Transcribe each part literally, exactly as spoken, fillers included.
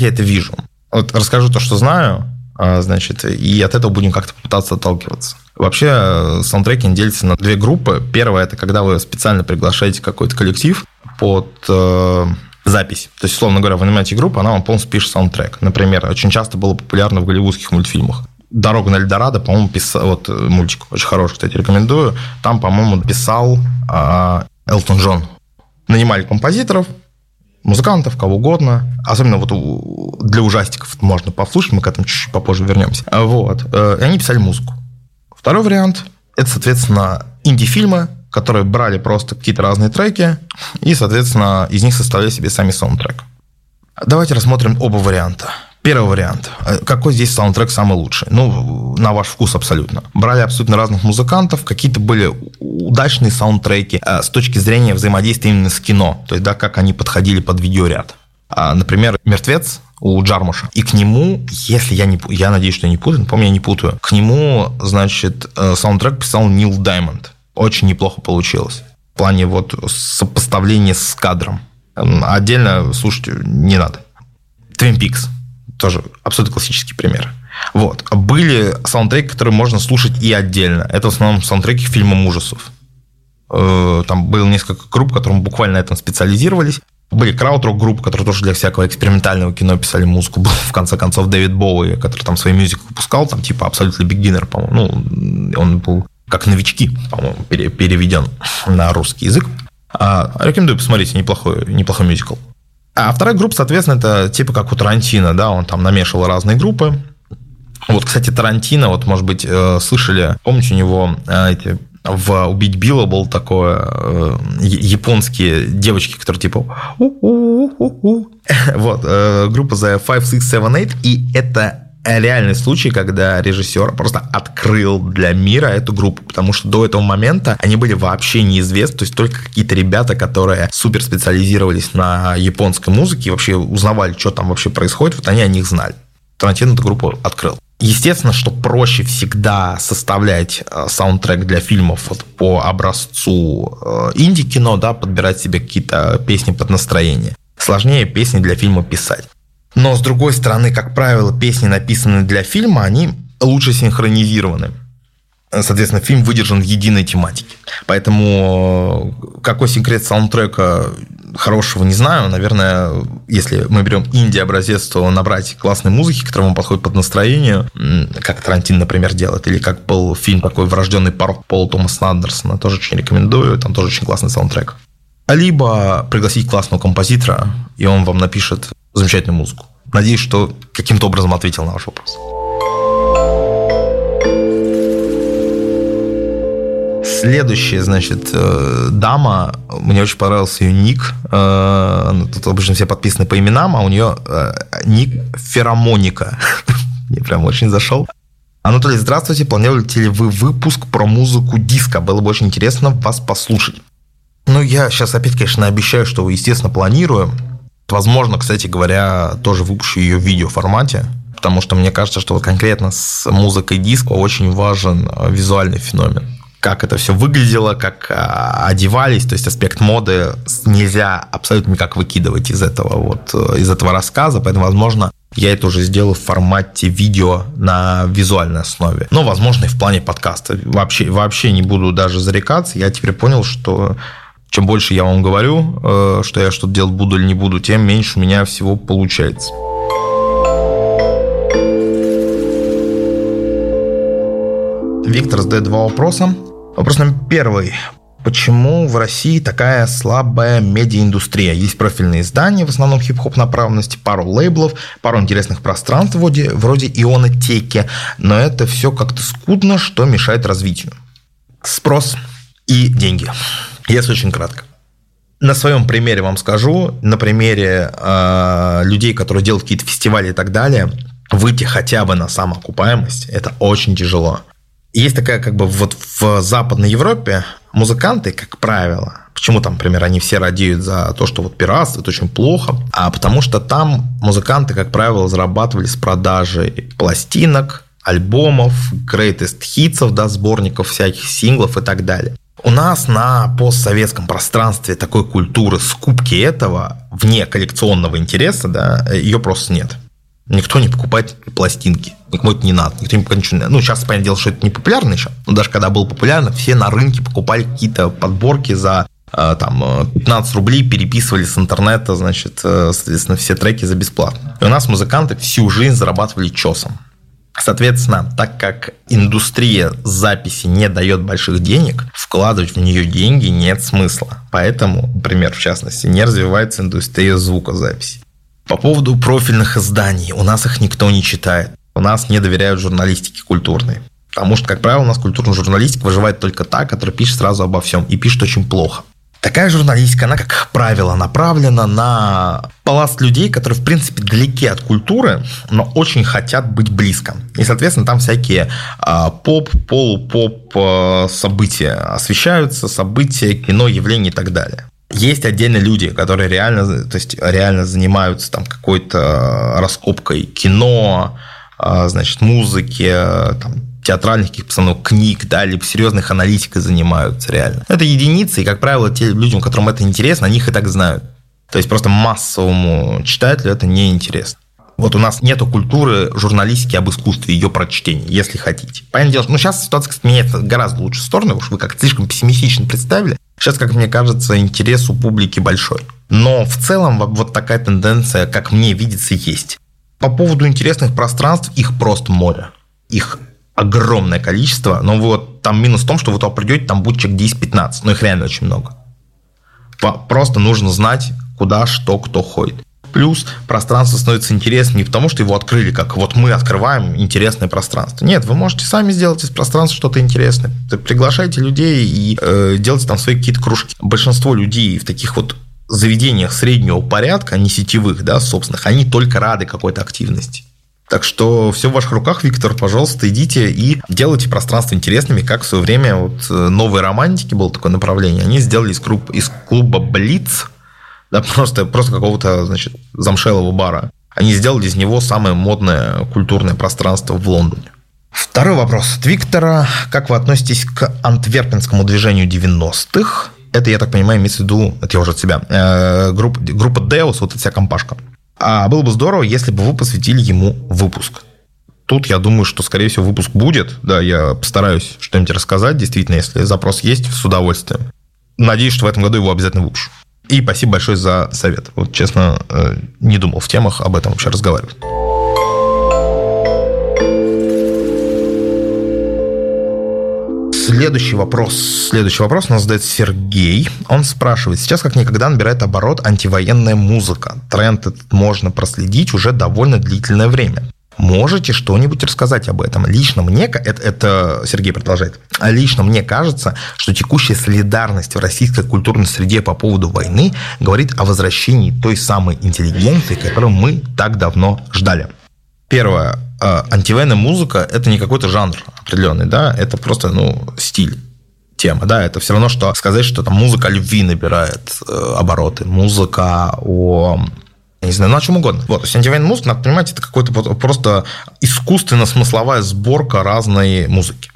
как я это вижу? Вот расскажу то, что знаю, значит, и от этого будем как-то пытаться отталкиваться. Вообще саундтрекинг делится на две группы. Первая – это когда вы специально приглашаете какой-то коллектив под э, запись. То есть, условно говоря, вы нанимаете группу, она вам полностью пишет саундтрек. Например, очень часто было популярно в голливудских мультфильмах. «Дорога на Эльдорадо», по-моему, писал... Вот мультик очень хороший, кстати, рекомендую. Там, по-моему, писал э, Элтон Джон. Нанимали композиторов, музыкантов, кого угодно. Особенно вот для ужастиков можно послушать, мы к этому чуть-чуть попозже вернемся. Вот. И они писали музыку. Второй вариант – это, соответственно, инди-фильмы, которые брали просто какие-то разные треки и, соответственно, из них составляли себе сами саундтрек. Давайте рассмотрим оба варианта. Первый вариант. Какой здесь саундтрек самый лучший? Ну, на ваш вкус абсолютно. Брали абсолютно разных музыкантов, какие-то были удачные саундтреки с точки зрения взаимодействия именно с кино, то есть, да, как они подходили под видеоряд. Например, «Мертвец» у Джармуша. И к нему, если я не... Я надеюсь, что я не путаю, помню, я не путаю. К нему, значит, саундтрек писал Нил Даймонд. Очень неплохо получилось. В плане вот сопоставления с кадром. Отдельно слушать не надо. «Твин Пикс». Тоже абсолютно классический пример. Вот. Были саундтреки, которые можно слушать и отдельно. Это в основном саундтреки к фильмам ужасов. Там было несколько групп, которые буквально на этом специализировались. Были крауд-рок-группы, которые тоже для всякого экспериментального кино писали музыку. Был, в конце концов, Дэвид Боуи, который там свои мюзиклы выпускал, там типа Absolutely Beginner, по-моему. Ну, он был как «Новички», по-моему, переведен на русский язык. А, рекомендую посмотреть, неплохой, неплохой мюзикл. А вторая группа, соответственно, это типа как у Тарантино, да, он там намешивал разные группы. Вот, кстати, Тарантино, вот, может быть, слышали, помните, у него эти... В «Убить Билла» был такое э, японские девочки, которые типа у-у-у-у-у. Вот, э, группа The five, six, seven, eight, и это реальный случай, когда режиссер просто открыл для мира эту группу, потому что до этого момента они были вообще неизвестны, то есть только какие-то ребята, которые супер специализировались на японской музыке и вообще узнавали, что там вообще происходит, вот они о них знали. Тарантино эту группу открыл. Естественно, что проще всегда составлять саундтрек для фильмов вот по образцу инди-кино, да, подбирать себе какие-то песни под настроение. Сложнее песни для фильма писать. Но, с другой стороны, как правило, песни, написанные для фильма, они лучше синхронизированы. Соответственно, фильм выдержан в единой тематике. Поэтому какой секрет саундтрека хорошего не знаю. Наверное, если мы берем инди-образец, то набрать классной музыки, которая вам подходит под настроение, как Тарантино, например, делает, или как был фильм такой «Врожденный порок» Пола Томаса Андерсона, тоже очень рекомендую, там тоже очень классный саундтрек. Либо пригласить классного композитора, и он вам напишет замечательную музыку. Надеюсь, что каким-то образом ответил на ваш вопрос. Следующая, значит, дама, мне очень понравился ее ник. Тут обычно все подписаны по именам, а у нее ник Феромоника. Мне прям очень зашел. Анатолий, здравствуйте. Планируете ли вы выпуск про музыку диско? Было бы очень интересно вас послушать. Ну, я сейчас опять, конечно, обещаю, что, естественно, планирую. Возможно, кстати говоря, тоже выпущу ее в видеоформате, потому что мне кажется, что вот конкретно с музыкой диско очень важен визуальный феномен. Как это все выглядело, как одевались, то есть аспект моды нельзя абсолютно никак выкидывать из этого, вот, из этого рассказа, поэтому, возможно, я это уже сделаю в формате видео на визуальной основе. Но, возможно, и в плане подкаста. Вообще, вообще не буду даже зарекаться. Я теперь понял, что чем больше я вам говорю, что я что-то делать буду или не буду, тем меньше у меня всего получается. Виктор задает два вопроса. Вопрос номер первый. Почему в России такая слабая медиаиндустрия? Есть профильные издания, в основном хип-хоп направленности, пару лейблов, пару интересных пространств вроде, вроде Ионотеки, но это все как-то скудно, что мешает развитию. Спрос и деньги. Если очень кратко. На своем примере вам скажу, на примере э, людей, которые делают какие-то фестивали и так далее, выйти хотя бы на самоокупаемость – это очень тяжело. Есть такая, как бы, вот в Западной Европе музыканты, как правило, почему там, например, они все радеют за то, что вот пиратство – это очень плохо, а потому что там музыканты, как правило, зарабатывали с продажей пластинок, альбомов, greatest hits'ов, да, сборников всяких синглов и так далее. У нас на постсоветском пространстве такой культуры скупки этого вне коллекционного интереса, да, ее просто нет. Никто не покупает пластинки, никому это не надо, никто не покупает ничего. Ну, сейчас, понятное дело, что это не популярно еще, но даже когда было популярно, все на рынке покупали какие-то подборки за там, пятнадцать рублей, переписывали с интернета, значит, соответственно, все треки за бесплатно. И у нас музыканты всю жизнь зарабатывали чесом. Соответственно, так как индустрия записи не дает больших денег, вкладывать в нее деньги нет смысла. Поэтому, например, в частности, не развивается индустрия звукозаписи. По поводу профильных изданий. У нас их никто не читает. У нас не доверяют журналистике культурной. Потому что, как правило, у нас культурная журналистика выживает только та, которая пишет сразу обо всем и пишет очень плохо. Такая журналистика, она, как правило, направлена на пласт людей, которые, в принципе, далеки от культуры, но очень хотят быть близко. И, соответственно, там всякие а, поп, полупоп а, события освещаются, события, кино, явления и так далее. Есть отдельные люди, которые реально, то есть, реально занимаются там, какой-то раскопкой кино, а, значит, музыки, там, театральных каких-то постановок, книг, да, либо серьезных аналитикой занимаются реально. Это единицы, и, как правило, те людям, которым это интересно, они их и так знают. То есть просто массовому читателю это не интересно. Вот у нас нету культуры журналистики об искусстве, ее прочтения, если хотите. Понятное дело, ну сейчас ситуация, кстати, меняется гораздо в лучшую сторону, потому что вы как-то слишком пессимистично представили. Сейчас, как мне кажется, интерес у публики большой. Но в целом вот такая тенденция, как мне видится, есть. По поводу интересных пространств, их просто море. Их огромное количество, но вот там минус в том, что вы туда придете, там будет человек десять-пятнадцать, но их реально очень много. Просто нужно знать, куда, что, кто ходит. Плюс пространство становится интересным не потому, что его открыли, как вот мы открываем интересное пространство. Нет, вы можете сами сделать из пространства что-то интересное. Приглашайте людей и э, делайте там свои какие-то кружки. Большинство людей в таких вот заведениях среднего порядка, не сетевых, да, собственных, они только рады какой-то активности. Так что все в ваших руках, Виктор, пожалуйста, идите и делайте пространство интересными, как в свое время вот новые романтики было такое направление. Они сделали из, клуб, из клуба Блиц, да, просто, просто какого-то, значит, замшелого бара. Они сделали из него самое модное культурное пространство в Лондоне. Второй вопрос от Виктора. Как вы относитесь к антверпенскому движению девяностых? Это, я так понимаю, имеется в виду, это я уже от себя, э, группа, группа Деус, вот эта вся компашка. А было бы здорово, если бы вы посвятили ему выпуск. Тут я думаю, что, скорее всего, выпуск будет. Да, я постараюсь что-нибудь рассказать. Действительно, если запрос есть, с удовольствием. Надеюсь, что в этом году его обязательно выпущу. И спасибо большое за совет. Вот, честно, не думал в темах об этом вообще разговаривать. Следующий вопрос. Следующий вопрос у нас задает Сергей. Он спрашивает: сейчас как никогда набирает оборот антивоенная музыка. Тренд этот можно проследить уже довольно длительное время. Можете что-нибудь рассказать об этом? Лично мне, это, это Сергей продолжает, лично мне кажется, что текущая солидарность в российской культурной среде по поводу войны говорит о возвращении той самой интеллигенции, которую мы так давно ждали. Первое. Антивоенная музыка – это не какой-то жанр определенный, да, это просто, ну, стиль, тема, да, это все равно, что сказать, что там музыка о любви набирает э, обороты, музыка о, я не знаю, ну, о чем угодно. Вот, то есть антивоенная музыка, надо понимать, это какой-то просто искусственно-смысловая сборка разной музыки.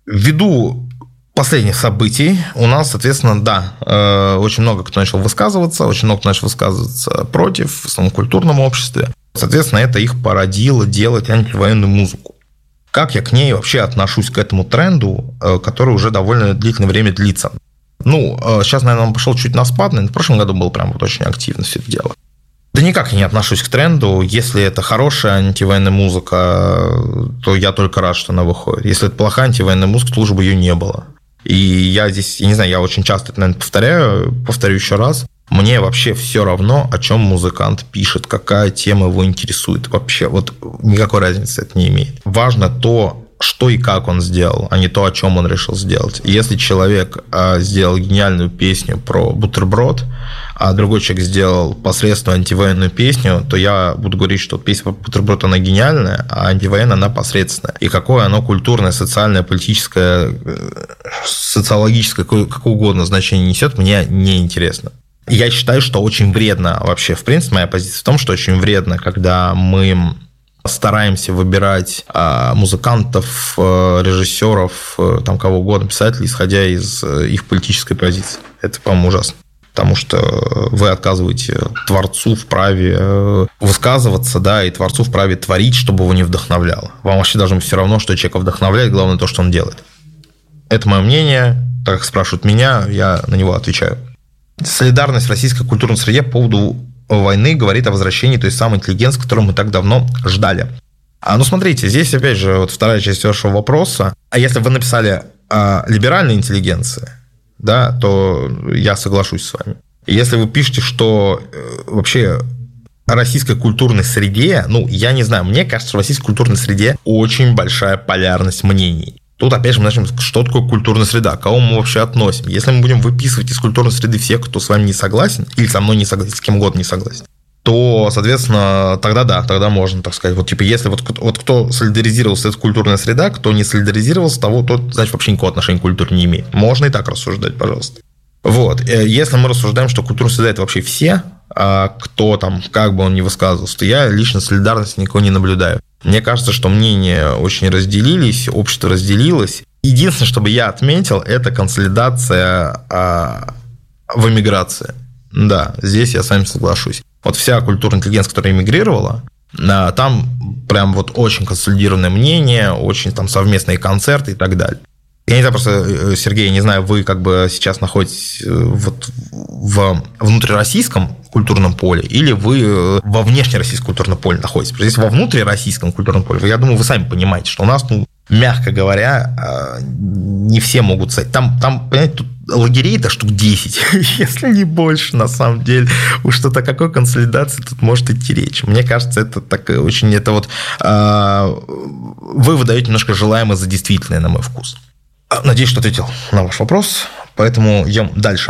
Ввиду последних событий у нас, соответственно, да, э, очень много кто начал высказываться, очень много кто начал высказываться против, в основном в культурном обществе. Соответственно, это их породило делать антивоенную музыку. Как я к ней вообще отношусь, к этому тренду, который уже довольно длительное время длится? Ну, сейчас, наверное, он пошел чуть на спад, но в прошлом году было прям вот очень активно все это дело. Да никак я не отношусь к тренду. Если это хорошая антивоенная музыка, то я только рад, что она выходит. Если это плохая антивоенная музыка, то лучше бы ее не было. И я здесь, я не знаю, я очень часто это, наверное, повторяю, повторю еще раз. Мне вообще все равно, о чем музыкант пишет, какая тема его интересует. Вообще, вот никакой разницы это не имеет. Важно то, что и как он сделал, а не то, о чем он решил сделать. Если человек сделал гениальную песню про бутерброд, а другой человек сделал посредственную антивоенную песню, то я буду говорить, что песня про бутерброд, она гениальная, а антивоенная, она посредственная. И какое оно культурное, социальное, политическое, социологическое, какое угодно значение несет, мне неинтересно. Я считаю, что очень вредно вообще, в принципе, моя позиция в том, что очень вредно, когда мы стараемся выбирать музыкантов, режиссеров, там кого угодно, писателей, исходя из их политической позиции. Это, по-моему, ужасно. Потому что вы отказываете творцу в праве высказываться, да, и творцу в праве творить, чтобы его не вдохновляло. Вам вообще должно быть все равно, что человека вдохновляет, главное то, что он делает. Это мое мнение. Так как спрашивают меня, я на него отвечаю. Солидарность в российской культурной среде по поводу войны говорит о возвращении той самой интеллигенции, которую мы так давно ждали. А, ну, смотрите, здесь, опять же, вот вторая часть вашего вопроса. А если вы написали о либеральной интеллигенции, да, то я соглашусь с вами. Если вы пишете, что вообще о российской культурной среде, ну, я не знаю, мне кажется, что в российской культурной среде очень большая полярность мнений. Тут, опять же, мы начнем, что такое культурная среда, к кому мы вообще относим. Если мы будем выписывать из культурной среды всех, кто с вами не согласен, или со мной не согласен, с кем угодно не согласен, то, соответственно, тогда да, тогда можно, так сказать. Вот, типа, если вот, вот кто солидаризировался с культурной средой, кто не солидаризировался, того, тот, значит, вообще никакого отношения к культуре не имеет. Можно и так рассуждать, пожалуйста. Вот. Если мы рассуждаем, что культурная среда – это вообще все, а кто там, как бы он ни высказывался, то я лично солидарности никого не наблюдаю. Мне кажется, что мнения очень разделились, общество разделилось. Единственное, что бы я отметил, это консолидация а, в эмиграции. Да, здесь я с вами соглашусь. Вот вся культурная интеллигенция, которая эмигрировала, а, там прям вот очень консолидированное мнение, очень там совместные концерты и так далее. Я не знаю, просто, Сергей, не знаю, вы как бы сейчас находитесь вот в внутрироссийском культурном поле или вы во внешнероссийском культурном поле находитесь? Здесь во внутрироссийском культурном поле, я думаю, вы сами понимаете, что у нас, ну, мягко говоря, не все могут стать. Там, там понимаете, тут лагерей-то штук десять, если не больше, на самом деле. Уж что-то какой консолидации тут может идти речь. Мне кажется, это так очень... Это вот вы выдаете немножко желаемое за действительное, на мой вкус. Надеюсь, что ответил на ваш вопрос, поэтому идем дальше.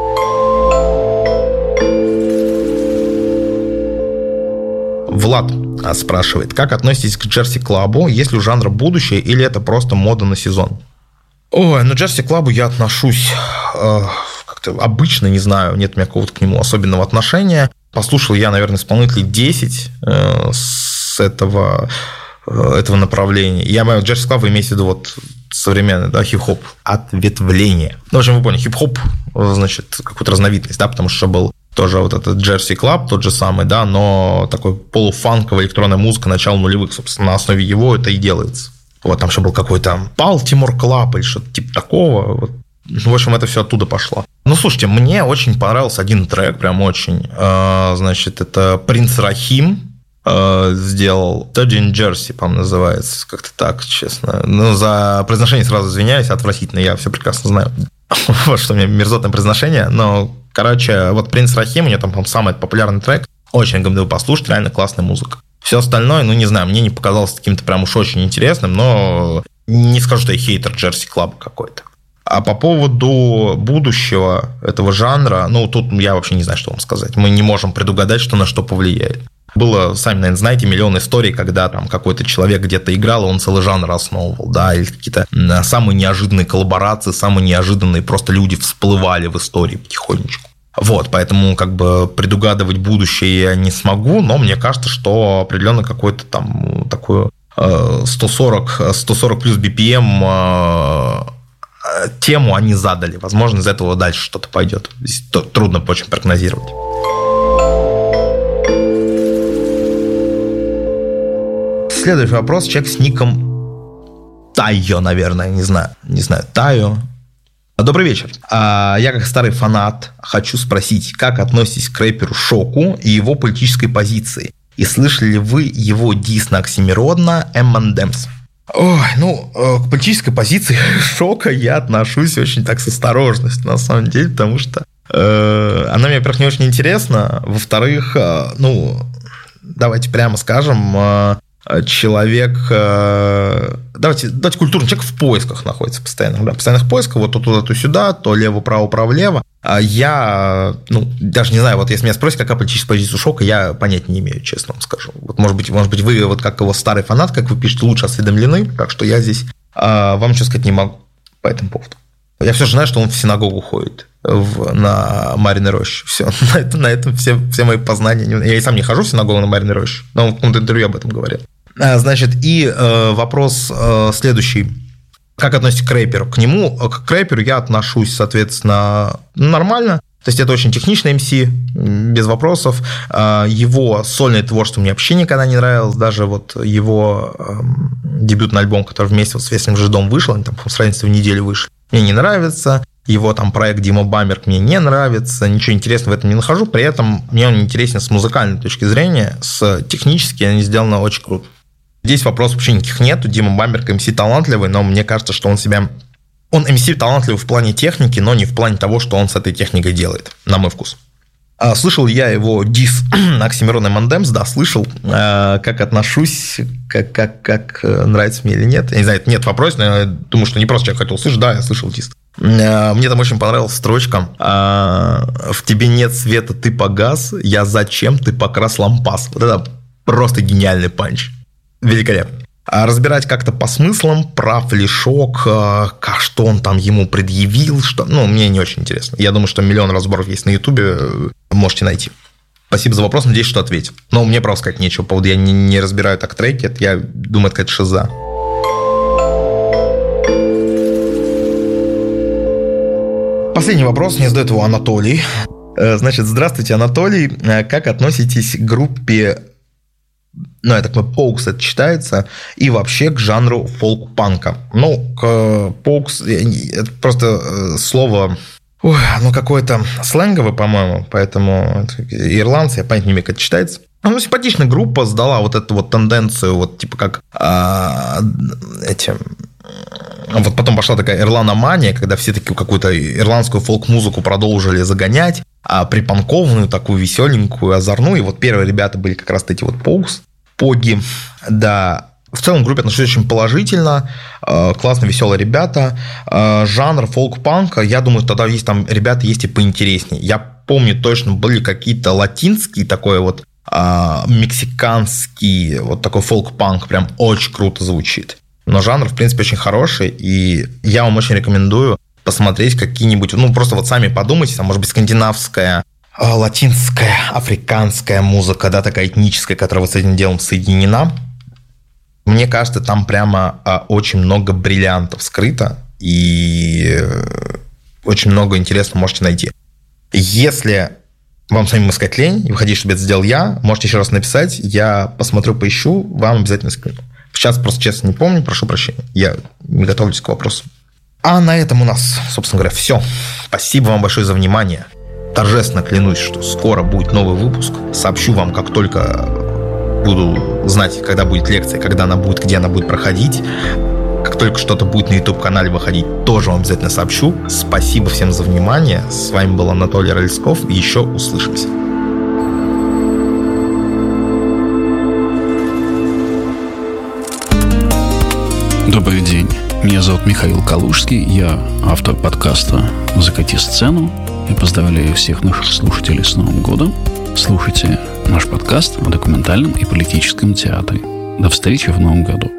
Влад спрашивает, как относитесь к Джерси Клабу, есть ли у жанра будущее или это просто мода на сезон? Ой, ну Джерси Клабу я отношусь э, как-то обычно, не знаю, нет у меня какого-то к нему особенного отношения. Послушал я, наверное, исполнителей десять э, с этого, э, этого направления. Я мою Джерси Клабу имею в виду вот современный, да, хип-хоп, ответвление. Ну, в общем, вы поняли, хип-хоп, значит, какую-то разновидность, да, потому что был тоже вот этот Jersey Club, тот же самый, да, но такой полуфанковая электронная музыка начала нулевых, собственно, на основе его это и делается. Вот там еще был какой-то Baltimore Club или что-то типа такого. Вот. В общем, это все оттуда пошло. Ну, слушайте, мне очень понравился один трек, прям очень. Значит, это Принц Рахим сделал Thirteen Jersey, по-моему, называется, как-то так, честно. Ну, за произношение сразу извиняюсь, отвратительно, я все прекрасно знаю. Вот что у меня мерзотное произношение, но, короче, вот Принц Рахим, у него там, по-моему, самый популярный трек, очень рекомендую послушать, реально классная музыка. Все остальное, ну, не знаю, мне не показалось каким-то прям уж очень интересным, но не скажу, что я хейтер Jersey Club какой-то. А по поводу будущего этого жанра, ну, тут я вообще не знаю, что вам сказать. Мы не можем предугадать, что на что повлияет. Было, сами, наверное, знаете, миллион историй, когда там какой-то человек где-то играл, и он целый жанр основывал, да, или какие-то самые неожиданные коллаборации, самые неожиданные просто люди всплывали в истории потихонечку. Вот, поэтому как бы предугадывать будущее я не смогу, но мне кажется, что определенно какой-то там такой сто сорок, сто сорок плюс би пи эм тему они задали. Возможно, из этого дальше что-то пойдет. Здесь трудно очень прогнозировать. Следующий вопрос. Человек с ником Тайо, наверное, не знаю. Не знаю, Тайо. Добрый вечер. Я, как старый фанат, хочу спросить, как относитесь к рэперу Шоку и его политической позиции? И слышали ли вы его дис на Оксимирона эм энд эмс? Ой, ну, к политической позиции Шока я отношусь очень так с осторожностью, на самом деле, потому что э, она мне, во-первых, не очень интересна, во-вторых, э, ну, давайте прямо скажем, э, человек, э, давайте, давайте культурный человек в поисках находится постоянно, да, постоянных поисках, вот то туда, то сюда, то лево, право, право, лево. А я, ну, даже не знаю, вот если меня спросят, какая политическая позиция у Шока, я понять не имею, честно вам скажу. Вот, может быть, может быть, вы, вот как его старый фанат, как вы пишете, лучше осведомлены, так что я здесь а, вам ничего сказать не могу по этому поводу. Я все же знаю, что он в синагогу ходит в, на Мариной роще. Все, на, это, на этом все, все мои познания. Я и сам не хожу в синагогу на Мариной роще, но он в каком-то интервью об этом говорил. Значит, и э, вопрос э, следующий. Как относитесь к рэперу? К нему, к рэперу я отношусь, соответственно, нормально. То есть это очень техничный эм си, без вопросов. Его сольное творчество мне вообще никогда не нравилось. Даже вот его дебютный альбом, который вместе с «Весенним жидом» вышел, они там, по-моему, с разницей в неделю вышли, мне не нравится. Его там проект Дима Бамберг мне не нравится. Ничего интересного в этом не нахожу. При этом мне он интересен с музыкальной точки зрения. С технически они сделаны очень круто. Здесь вопросов вообще никаких нету. Дима Бамберг эм си талантливый, но мне кажется, что он себя... Он эм си талантливый в плане техники, но не в плане того, что он с этой техникой делает, на мой вкус. Слышал я его дис Оксимирон и Мандемс, да, слышал. Как отношусь, как, как, как нравится мне или нет. Я не знаю, это нет вопроса, но я думаю, что не просто человек хотел услышать. Да, я слышал дис. Мне там очень понравилась строчка: «В тебе нет света, ты погас, я зачем, ты покрас лампас». Вот это просто гениальный панч. Великолепно. Разбирать как-то по смыслам, прав ли Шок, что он там ему предъявил, что... Ну, мне не очень интересно. Я думаю, что миллион разборов есть на Ютубе, можете найти. Спасибо за вопрос, надеюсь, что ответил. Но мне просто сказать нечего по поводу, я не, не разбираю так треки, это, я думаю, это какая-то шиза. Последний вопрос, мне задает его Анатолий. Значит, здравствуйте, Анатолий. Как относитесь к группе... Ну, я так понимаю, Pogues это читается, и вообще к жанру фолк-панка. Ну, к Pogues, это просто слово, ой, ну, какое-то сленговое, по-моему, поэтому ирландцы, я понять не имею, как это читается. Ну, симпатичная группа сдала вот эту вот тенденцию, вот типа как а, эти... Вот потом пошла такая ирландомания, когда все таки какую-то ирландскую фолк-музыку продолжили загонять, а припанкованную, такую веселенькую, озорную. И вот первые ребята были как раз эти вот Pogues, Поги, да. В целом группе отношусь очень положительно, классные, веселые ребята. Жанр фолк-панка, я думаю, тогда есть там ребята есть и поинтереснее. Я помню точно, были какие-то латинские, такой вот мексиканский, вот такой фолк-панк, прям очень круто звучит. Но жанр, в принципе, очень хороший, и я вам очень рекомендую посмотреть какие-нибудь, ну, просто вот сами подумайте, там, может быть, скандинавская, латинская, африканская музыка, да, такая этническая, которая вот с этим делом соединена. Мне кажется, там прямо очень много бриллиантов скрыто, и очень много интересного можете найти. Если вам самим искать лень, и вы хотите, чтобы это сделал я, можете еще раз написать, я посмотрю, поищу, вам обязательно скину. Сейчас просто честно не помню, прошу прощения, я не готовлюсь к вопросу. А на этом у нас, собственно говоря, все. Спасибо вам большое за внимание. Торжественно клянусь, что скоро будет новый выпуск. Сообщу вам, как только буду знать, когда будет лекция, когда она будет, где она будет проходить. Как только что-то будет на YouTube-канале выходить, тоже вам обязательно сообщу. Спасибо всем за внимание. С вами был Анатолий Рыльсков. И еще услышимся. Добрый день. Меня зовут Михаил Калужский. Я автор подкаста «Закати сцену». Я поздравляю всех наших слушателей с Новым годом. Слушайте наш подкаст о документальном и политическом театре. До встречи в Новом году.